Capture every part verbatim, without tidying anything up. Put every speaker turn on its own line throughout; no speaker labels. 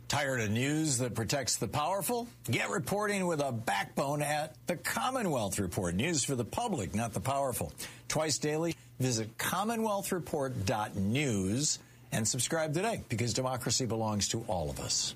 Tired of news that protects the powerful? Get reporting with a backbone at the Commonwealth Report. News for the public, not the powerful. Twice daily, visit commonwealth report dot news and subscribe today, because democracy belongs to all of us.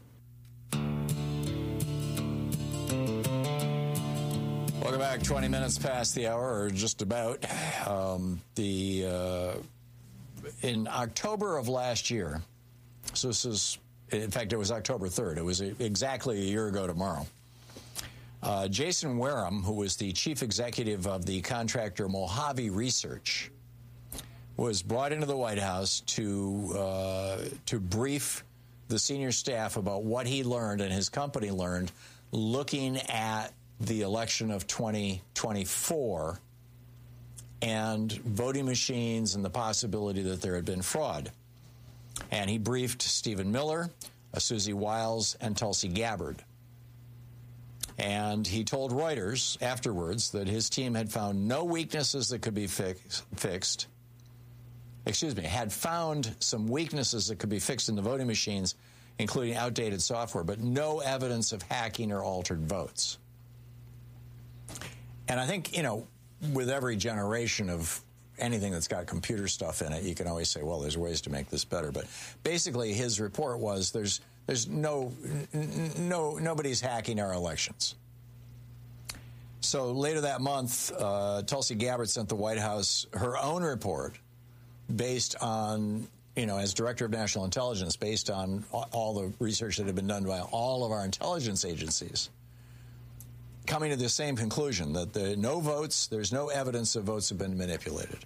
Welcome back. twenty minutes past the hour, or just about. Um, the uh, in October of last year, so this is, in fact, it was October third. It was exactly a year ago tomorrow. Uh, Jason Wareham, who was the chief executive of the contractor Mojave Research, was brought into the White House to uh, to brief the senior staff about what he learned and his company learned looking at the election of twenty twenty-four and voting machines and the possibility that there had been fraud. And he briefed Stephen Miller, uh, Susie Wiles, and Tulsi Gabbard. And he told Reuters afterwards that his team had found no weaknesses that could be fix- fixed. Excuse me, had found some weaknesses that could be fixed in the voting machines, including outdated software, but no evidence of hacking or altered votes. And I think, you know, with every generation of anything that's got computer stuff in it, you can always say, well, there's ways to make this better. But basically, his report was there's there's no no nobody's hacking our elections. So later that month, uh, Tulsi Gabbard sent the White House her own report based on, you know, as director of national intelligence, based on all the research that had been done by all of our intelligence agencies, coming to the same conclusion that the no votes, there's no evidence that votes have been manipulated.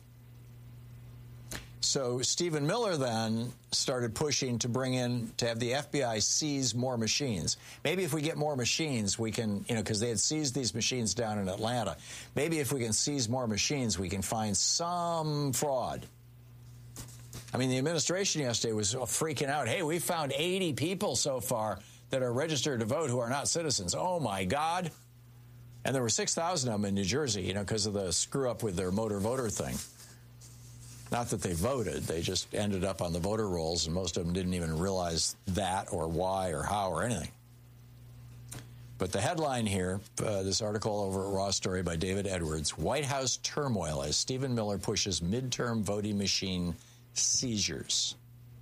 So Stephen Miller then started pushing to bring in, to have the F B I seize more machines. Maybe if we get more machines, we can, you know, because they had seized these machines down in Atlanta. Maybe if we can seize more machines, we can find some fraud. I mean, the administration yesterday was freaking out. Hey, we found eighty people so far that are registered to vote who are not citizens. Oh, my God. And there were six thousand of them in New Jersey, you know, because of the screw up with their motor voter thing. Not that they voted, they just ended up on the voter rolls, and most of them didn't even realize that or why or how or anything. But the headline here, uh, this article over at Raw Story by David Edwards, White House turmoil as Stephen Miller pushes midterm voting machine seizures.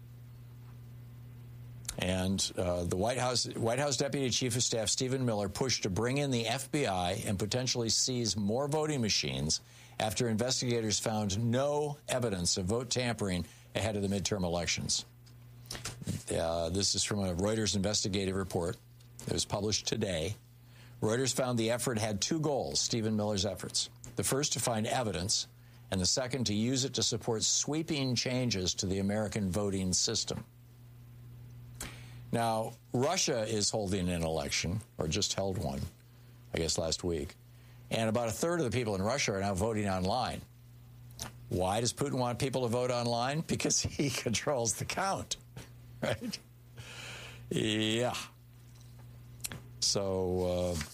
And uh, the White House White House Deputy Chief of Staff Stephen Miller pushed to bring in the F B I and potentially seize more voting machines after investigators found no evidence of vote tampering ahead of the midterm elections. Uh, this is from a Reuters investigative report that was published today. Reuters found the effort had two goals, Stephen Miller's efforts. The first, to find evidence, and the second, to use it to support sweeping changes to the American voting system. Now, Russia is holding an election, or just held one, I guess last week, and about a third of the people in Russia are now voting online. Why does Putin want people to vote online? Because he controls the count, right? Yeah. So, uh,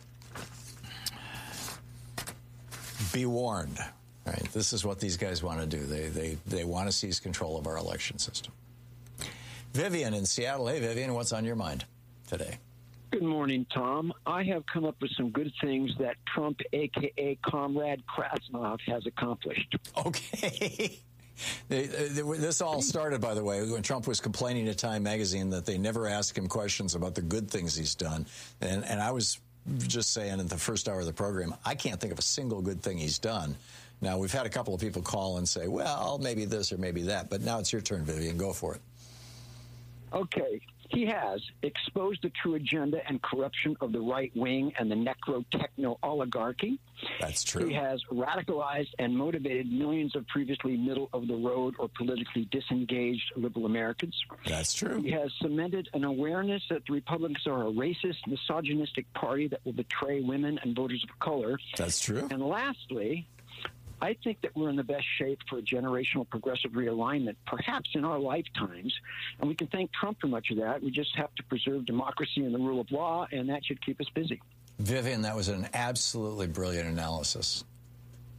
be warned, right? This is what these guys want to do. They, they, they want to seize control of our election system. Vivian in Seattle. Hey, Vivian, what's on your mind today?
Good morning, Tom. I have come up with some good things that Trump, a k a. Comrade Krasnov, has accomplished.
Okay. This all started, by the way, when Trump was complaining to Time magazine that they never ask him questions about the good things he's done. And, and I was just saying in the first hour of the program, I can't think of a single good thing he's done. Now, we've had a couple of people call and say, well, maybe this or maybe that. But now it's your turn, Vivian. Go for it.
Okay. He has exposed the true agenda and corruption of the right wing and the necro-techno oligarchy.
That's true.
He has radicalized and motivated millions of previously middle-of-the-road or politically disengaged liberal Americans.
That's true.
He has cemented an awareness that the Republicans are a racist, misogynistic party that will betray women and voters of color.
That's true.
And lastly, I think that we're in the best shape for a generational progressive realignment, perhaps in our lifetimes. And we can thank Trump for much of that. We just have to preserve democracy and the rule of law, and that should keep us busy.
Vivian, that was an absolutely brilliant analysis.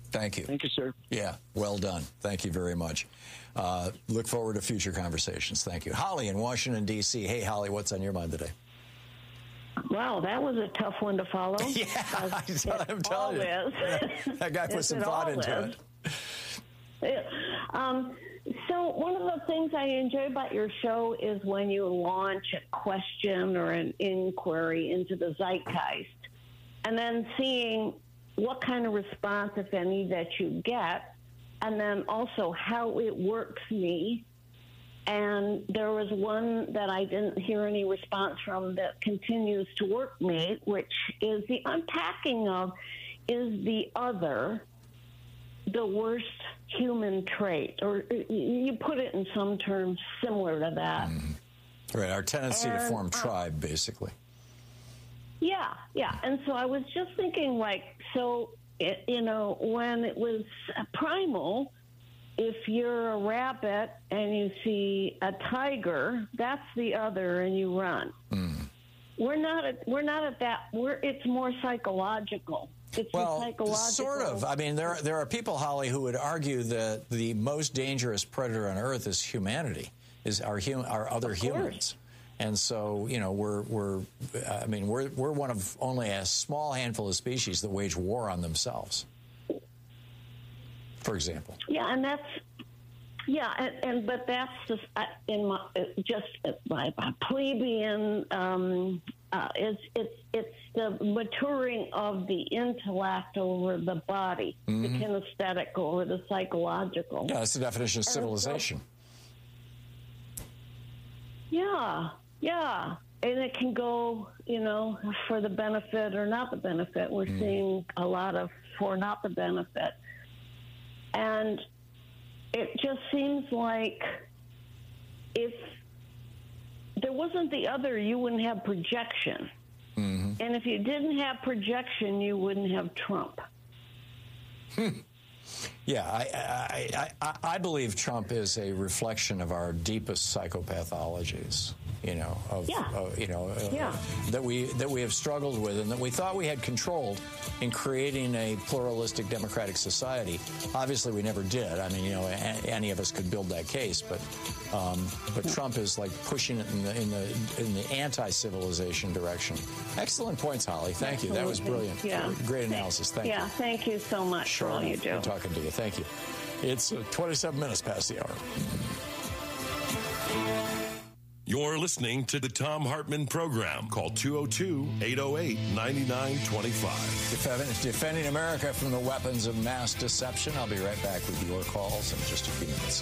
Thank you.
Thank you, sir.
Yeah, well done. Thank you very much. Uh, look forward to future conversations. Thank you. Holly in Washington, D C Hey, Holly, what's on your mind today?
Wow, that was a tough one to follow.
Yeah, I'm telling you.
Is.
That guy put some thought into
is.
it.
Yeah. Um, so one of the things I enjoy about your show is when you launch a question or an inquiry into the zeitgeist and then seeing what kind of response, if any, that you get, and then also how it works me. And there was one that I didn't hear any response from that continues to work me, which is the unpacking of, is the other the worst human trait? Or you put it in some terms similar to that.
Mm-hmm. Right, our tendency and, to form tribe, uh, basically.
Yeah, yeah. And so I was just thinking, like, so, it, you know, when it was primal, if you're a rabbit and you see a tiger, that's the other, and you run. Mm. We're not at, we're not at that. We're it's more psychological. It's
well,
psychological.
sort of. I mean, there there are people, Holly, who would argue that the most dangerous predator on Earth is humanity, is our hum, our other humans. And so, you know, we're we're I mean, we're we're one of only a small handful of species that wage war on themselves, for example.
Yeah, and that's yeah, and, and but that's just in my just my, my plebeian. Um, uh, it's it's it's the maturing of the intellect over the body, mm-hmm. the kinesthetic over the psychological.
Yeah, that's the definition of civilization.
So, yeah. Yeah, and it can go, you know, for the benefit or not the benefit. We're mm. seeing a lot of for not the benefit. And it just seems like if there wasn't the other, you wouldn't have projection. Mm-hmm. And if you didn't have projection, you wouldn't have Trump.
Hmm. Yeah, I, I, I, I believe Trump is a reflection of our deepest psychopathologies. You know, of,
yeah.
uh, you know, uh,
yeah.
that we that we have struggled with, and that we thought we had controlled in creating a pluralistic democratic society. Obviously, we never did. I mean, you know, a, any of us could build that case, but um, but yeah. Trump is like pushing it in the in the in the anti-civilization direction. Excellent points, Holly. Thank Absolutely. you. That was brilliant.
Yeah.
Great analysis. Thank
yeah,
you.
Yeah. Thank you so much
sure
for all
enough.
you do.
Good talking to you. Thank you. It's uh, twenty-seven minutes past the hour.
You're listening to the Thom Hartmann Program. Call two oh two, eight oh eight, nine nine two five.
Defending America from the weapons of mass deception. I'll be right back with your calls in just a few minutes.